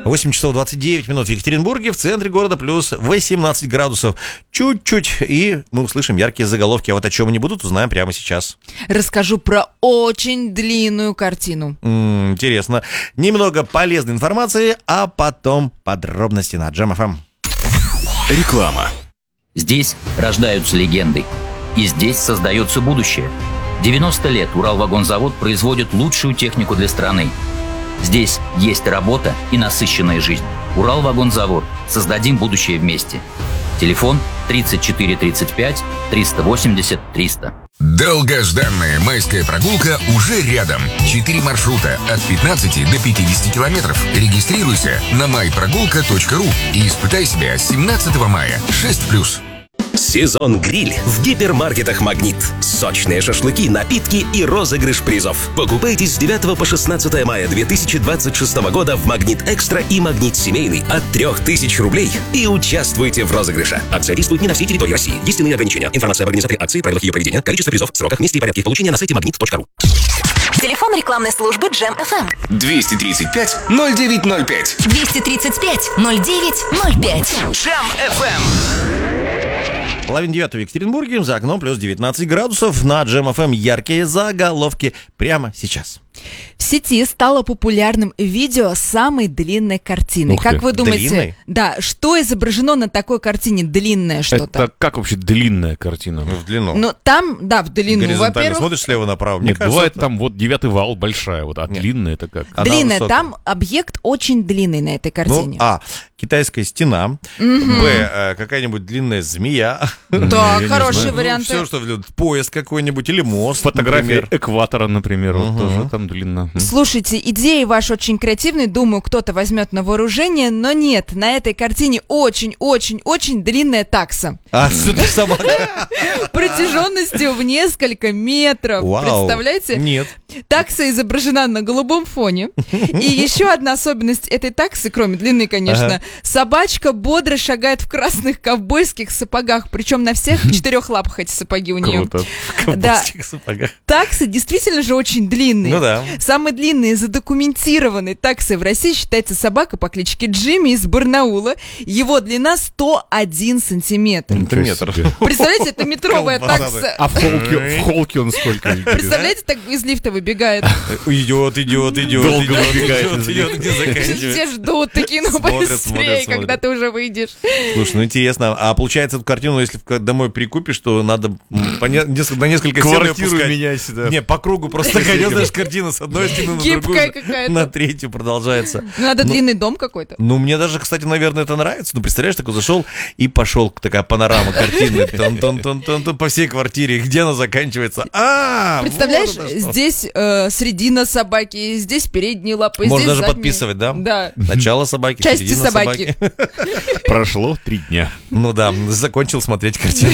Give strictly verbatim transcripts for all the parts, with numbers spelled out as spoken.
восемь часов двадцать девять минут в Екатеринбурге, в центре города плюс восемнадцать градусов. Чуть-чуть, и мы услышим яркие заголовки. А вот о чем они будут, узнаем прямо сейчас. Расскажу про очень длинную картину. М-м, интересно. Немного полезной информации, а потом подробности на Джем эф эм. Реклама. Здесь рождаются легенды. И здесь создается будущее. девяносто лет Уралвагонзавод производит лучшую технику для страны. Здесь есть работа и насыщенная жизнь. Уралвагонзавод. Создадим будущее вместе. Телефон тридцать четыре тридцать пять триста восемьдесят триста. Долгожданная майская прогулка уже рядом. Четыре маршрута от пятнадцати до пятидесяти километров. Регистрируйся на май прогулка точка ру и испытай себя с семнадцатого мая. шесть плюс. Сезон гриль в гипермаркетах «Магнит». Сочные шашлыки, напитки и розыгрыш призов. Покупайте с девятого по шестнадцатое мая две тысячи двадцать шестого года в «Магнит Экстра» и «Магнит Семейный» от трёх тысяч рублей и участвуйте в розыгрыше. Акция действует не на всей территории России. Есть иные ограничения. Информация об организаторе акции, правилах ее проведения, количество призов, сроках, месте и порядке их получения на сайте магнит точка ру. Телефон рекламной службы Джем эф эм. двести тридцать пять ноль девять ноль пять. двести тридцать пять ноль девять ноль пять. Джем эф эм. Половина девятого в Екатеринбурге, за окном плюс девятнадцать градусов. На Джем эф эм яркие заголовки прямо сейчас. В сети стало популярным видео с самой длинной картиной. Ух Как ты, вы думаете, длинной? да, что изображено на такой картине длинное что-то? Это как вообще длинная картина? В длину. Ну, там, да, в длину, Горизонтально во-первых. смотришь слева направо. Мне Нет, кажется, бывает это- там вот девятый вал большая, вот, а Нет. длинная это как? Она Длинная, высокая. там объект очень длинный на этой Ну, картине. а, китайская стена, б, э, какая-нибудь длинная змея. Да, не хорошие знаю. варианты. Все, что влюб- поезд какой-нибудь или мост, Фотография например. экватора, например, вот Мгм. тоже там длинно. М. Слушайте, идеи ваши очень креативные, думаю, кто-то возьмет на вооружение, но нет, на этой картине очень-очень-очень длинная такса. А, что ты собака? Протяженностью в несколько метров. Вау. Представляете? Нет. Такса изображена на голубом фоне. И еще одна особенность этой таксы, кроме длины, конечно, Ага. собачка бодро шагает в красных ковбойских сапогах, причем на всех четырех лапах эти сапоги у нее. Круто. В ковбойских сапогах. Таксы действительно же очень длинные. Ну да. Самой длинной и задокументированной таксой в России считается собака по кличке Джимми из Барнаула. Его длина сто один сантиметр. Это метр. себе. Представляете, это метровая Колбаса. такса. А в холке, в холке он сколько? Представляете, так из лифта выбегает. Идет, идет, идет, Долго идет, выбегает идет, из идет, где заканчивает. Все ждут такие, ну Смотрят, быстрее, смотрят, смотрят. когда ты уже выйдешь. Слушай, ну интересно, а получается эту картину, если в- домой прикупишь, то надо м, по не- несколько- на несколько стен её Квартиру пускать. меняй сюда. Не, по кругу просто идет, знаешь, картина с одной стены на Гибкая другую, какая-то. на третью продолжается. Ну, надо Ну, длинный дом какой-то. Ну, мне даже, кстати, наверное, это нравится. Ну, представляешь, такой зашел и пошел такая панорама картины тон-тон-тон-тон по всей квартире. Где она заканчивается? А, Представляешь, вот оно что. здесь э, средина собаки, здесь передние лапы, Можно здесь даже задние. подписывать, да? Да. Начало собаки, Части середина собаки. Прошло три дня. Ну да, закончил смотреть картину.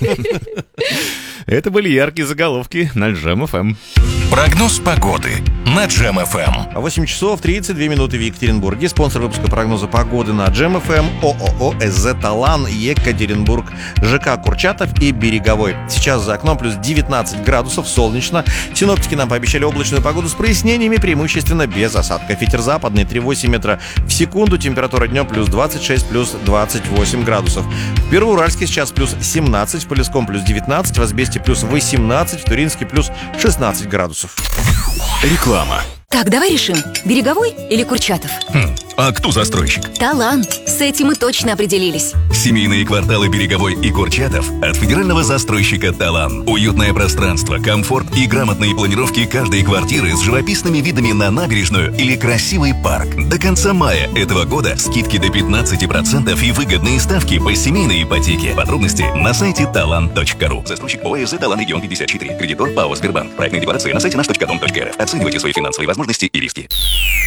Это были яркие заголовки на Джем эф эм. Прогноз погоды на Джем эф эм. восемь часов тридцать две минуты в Екатеринбурге. Спонсор выпуска прогноза погоды на Джем эф эм ООО СЗ Талан, Екатеринбург, ЖК Курчатов и Береговой. Сейчас за окном плюс девятнадцать градусов, солнечно. Синоптики нам пообещали облачную погоду с прояснениями, преимущественно без осадков. Ветер западный три целых восемь десятых метра в секунду. Температура днем плюс двадцать шесть, плюс двадцать восемь градусов. В Первоуральске сейчас плюс семнадцать, в Полесском плюс девятнадцать, в Азбесте плюс восемнадцать, в Туринске плюс шестнадцать градусов. Реклама. Так, давай решим, Береговой или Курчатов? Хм, а кто застройщик? Талант. С этим мы точно определились. Семейные кварталы Береговой и Курчатов от федерального застройщика «Талан». Уютное пространство, комфорт и грамотные планировки каждой квартиры с живописными видами на набережную или красивый парк. До конца мая этого года скидки до пятнадцати процентов и выгодные ставки по семейной ипотеке. Подробности на сайте талан точка ру. Застройщик ОАС «Талан Регион пятьдесят четыре». Кредитор ПАО «Сбербанк». Проектные декларации на сайте наш точка дом точка рф. Оценивайте свои финансовые возможности и риски.